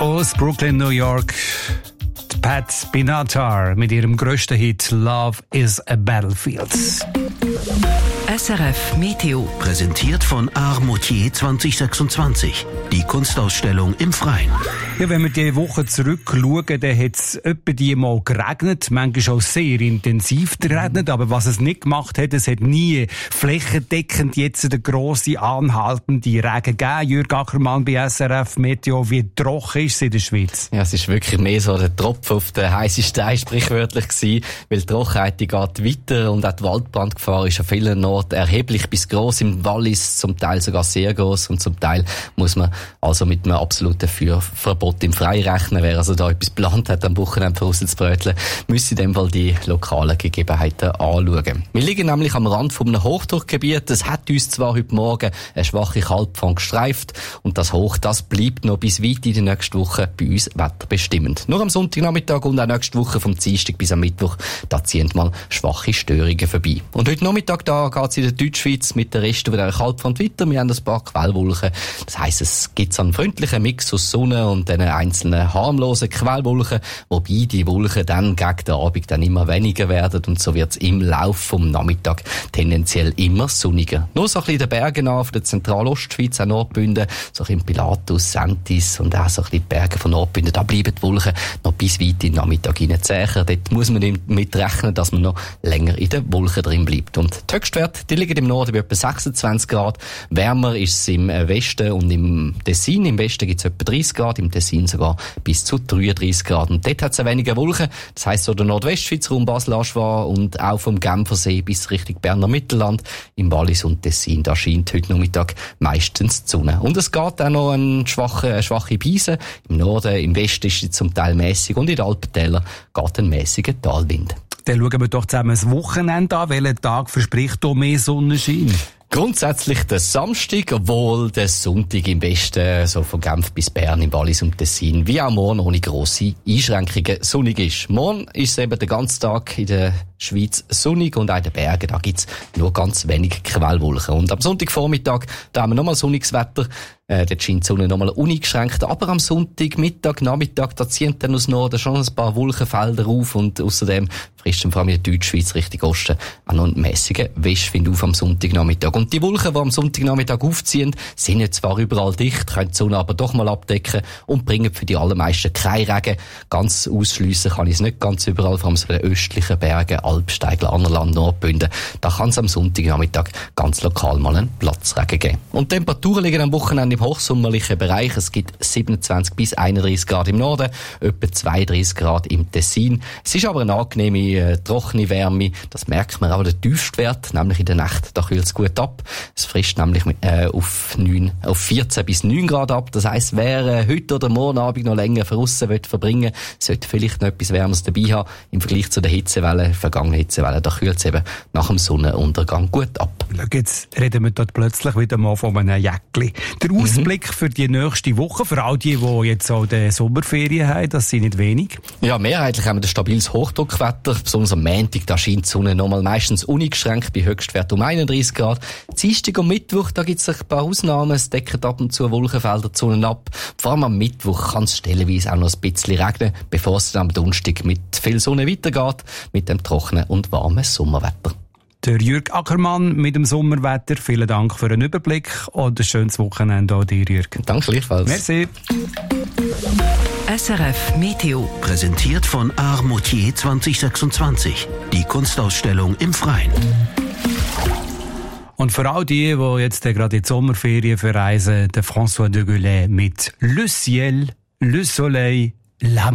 Aus Brooklyn, New York, Pat Benatar mit ihrem grössten Hit «Love is a Battlefield». SRF Meteo. Präsentiert von Art Moutier 2026. Die Kunstausstellung im Freien. Ja, wenn wir diese Woche zurückschauen, dann hat es etwa die mal geregnet. Manchmal auch sehr intensiv geregnet. Aber was es nicht gemacht hat, es hat nie flächendeckend jetzt eine grosse, anhaltende Regen gegeben. Jürg Ackermann bei SRF Meteo. Wie trocken ist es in der Schweiz? Ja, es ist wirklich mehr so der Tropfen auf den heissen Stein sprichwörtlich gewesen, weil die Trockenheit die geht weiter und auch die Waldbrandgefahr ist an vielen Orten erheblich bis gross, im Wallis zum Teil sogar sehr gross und zum Teil muss man also mit einem absoluten Feuerverbot im Freien rechnen. Wer also da etwas geplant hat, am Wochenende vorauszubröteln, müsste in dem Fall die lokalen Gegebenheiten anschauen. Wir liegen nämlich am Rand von einem Hochdruckgebiet. Es hat uns zwar heute Morgen eine schwache Kaltfront gestreift und das Hoch, das bleibt noch bis weit in die nächste Woche bei uns wetterbestimmend. Nur am Sonntagnachmittag und auch nächste Woche vom Dienstag bis am Mittwoch, da ziehen mal schwache Störungen vorbei. Und heute Nachmittag, da geht es in der Deutschschweiz mit den Resten dieser Kaltfront weiter. Wir haben ein paar Quellwolken. Das heisst, es gibt einen freundlichen Mix aus Sonne und den einzelnen harmlosen Quellwolken, wobei die Wolken dann gegen den Abend dann immer weniger werden und so wird es im Laufe vom Nachmittag tendenziell immer sonniger. Nur so ein bisschen in den Bergen an, von der Zentralostschweiz, auch Nordbünden, so ein bisschen Pilatus, Sentis und auch so ein bisschen die Berge von Nordbünden, da bleiben die Wolken noch bis weit in den Nachmittag hineinzählen. Dort muss man damit rechnen, dass man noch länger in den Wolken drin bleibt. Und die Höchstwerte, die liegen im Norden bei etwa 26 Grad. Wärmer ist es im Westen und im Tessin. Im Westen gibt es etwa 30 Grad, im Tessin sogar bis zu 33 Grad. Und dort hat es weniger Wolken. Das heisst, so der Nordwestschweiz, Raum Basel-Aschwar und auch vom Genfersee bis Richtung Berner Mittelland, im Wallis und Tessin, da scheint heute Nachmittag meistens die Sonne. Und es geht auch noch eine schwache Brise. Im Norden, im Westen ist sie zum Teil mäßig und in den Alpentälern geht ein mäßiger Talwind. Dann schauen wir doch zusammen das Wochenende an. Welcher Tag verspricht hier mehr Sonnenschein? Grundsätzlich der Samstag, obwohl der Sonntag im Westen, so von Genf bis Bern, im Wallis und Tessin, wie auch morgen ohne grosse Einschränkungen sonnig ist. Morgen ist es eben den ganzen Tag in der Schweiz sonnig und auch in den Bergen, da gibt's nur ganz wenig Quellwolken. Und am Sonntagvormittag, da haben wir nochmal sonniges Wetter. Dort scheint die Sonne nochmal uneingeschränkt. Aber am Sonntag, Mittag, Nachmittag, da ziehen dann aus Norden schon ein paar Wolkenfelder auf und außerdem frisst vor allem in der Deutschschweiz Richtung Osten auch noch einen mässigen Westwind auf am Sonntagnachmittag. Und die Wolken, die am Sonntagnachmittag aufziehen, sind jetzt zwar überall dicht, können die Sonne aber doch mal abdecken und bringen für die allermeisten keinen Regen. Ganz ausschliessen kann ich es nicht ganz überall, vor allem so in den östlichen Bergen, Alpsteigler, Annerland, Nordbünden. Da kann es am Sonntagnachmittag ganz lokal mal einen Platzregen geben. Und die Temperaturen liegen am Wochenende im hochsommerlichen Bereich. Es gibt 27 bis 31 Grad im Norden, etwa 32 Grad im Tessin. Es ist aber eine angenehme, trockene Wärme. Das merkt man auch der Tiefstwert, nämlich in der Nacht. Da kühlt es gut ab. Es frisst nämlich auf 14 bis 9 Grad ab. Das heisst, wer heute oder morgen Abend noch länger draussen verbringen will, sollte vielleicht noch etwas Wärmes dabei haben. Im Vergleich zu den Hitzewellen, vergangenen Hitzewellen, da kühlt es eben nach dem Sonnenuntergang gut ab. Jetzt reden wir dort plötzlich wieder mal von einem Jäckli. Der Ausblick für die nächste Woche, für all die jetzt auch die Sommerferien haben, das sind nicht wenig. Ja, mehrheitlich haben wir ein stabiles Hochdruckwetter. Besonders am Montag, da scheint die Sonne nochmal meistens uneingeschränkt bei Höchstwert um 31 Grad. Dienstag und Mittwoch, da gibt es ein paar Ausnahmen. Es decken ab und zu Wolkenfelder die Sonne ab. Vor allem am Mittwoch kann es stellenweise auch noch ein bisschen regnen, bevor es dann am Donnerstag mit viel Sonne weitergeht, mit dem trockenen und warmen Sommerwetter. Der Jürg Ackermann mit dem Sommerwetter. Vielen Dank für den Überblick und ein schönes Wochenende auch dir, Jürg. Danke gleichfalls. Merci. SRF Meteo. Präsentiert von Art Moutier 2026. Die Kunstausstellung im Freien. Und für all die jetzt gerade in die Sommerferien verreisen, der François de Gaulle mit Le Ciel, Le Soleil, La